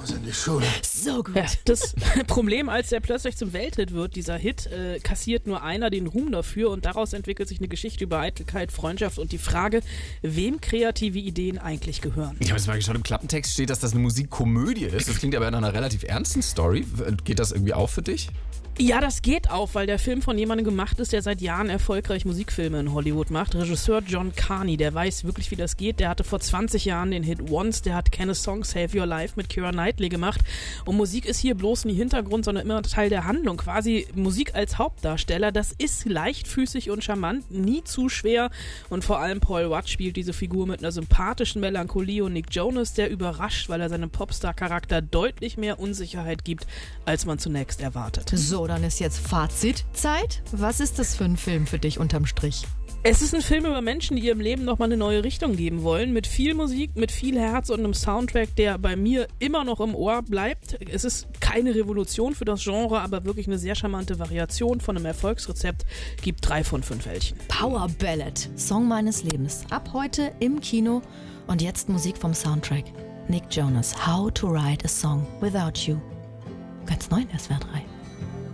in die Schule. So gut. Ja, das Problem, als er plötzlich zum Welthit wird, dieser Hit, kassiert nur einer den Ruhm dafür und daraus entwickelt sich eine Geschichte über Eitelkeit, Freundschaft und die Frage, wem kreative Ideen eigentlich gehören. Ich habe jetzt mal geschaut, im Klappentext steht, dass das eine Musikkomödie ist. Das klingt aber nach einer relativ ernsten Story. Geht das irgendwie auf für dich? Ja, das geht auf, weil der Film von jemandem gemacht ist, der seit Jahren erfolgreich Musikfilme in Hollywood macht. Regisseur John Carney, der weiß wirklich, wie das geht. Der hatte vor 20 Jahren den Hit Once, der hat Can a Song Save Your Life mit Keira Knightley gemacht. Und Musik ist hier bloß nie Hintergrund, sondern immer Teil der Handlung. Quasi Musik als Hauptdarsteller, das ist leichtfüßig und charmant, nie zu schwer. Und vor allem Paul Rudd spielt diese Figur mit einer sympathischen Melancholie und Nick Jonas, der überrascht, weil er seinem Popstar-Charakter deutlich mehr Unsicherheit gibt, als man zunächst erwartet. So, dann ist jetzt Fazitzeit. Was ist das für ein Film für dich unterm Strich? Es ist ein Film über Menschen, die ihrem Leben nochmal eine neue Richtung geben wollen. Mit viel Musik, mit viel Herz und einem Soundtrack, der bei mir immer noch im Ohr bleibt. Es ist keine Revolution für das Genre, aber wirklich eine sehr charmante Variation von einem Erfolgsrezept. Gibt 3 von 5 Elchen. Power Ballad, Song meines Lebens. Ab heute im Kino und jetzt Musik vom Soundtrack. Nick Jonas, How to Write a Song Without You. Ganz neu in SWR 3.